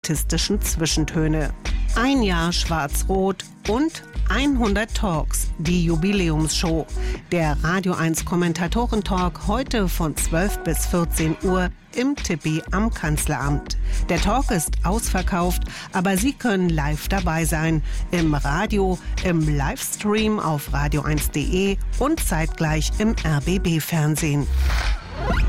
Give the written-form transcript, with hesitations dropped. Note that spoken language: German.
kabarettistischen Zwischentöne. Ein Jahr Schwarz-Rot und 100 Talks, die Jubiläumsshow. Der Radio 1 Kommentatoren-Talk heute von 12 bis 14 Uhr im Tippi am Kanzleramt. Der Talk ist ausverkauft, aber Sie können live dabei sein. Im Radio, im Livestream auf radio1.de und zeitgleich im RBB-Fernsehen.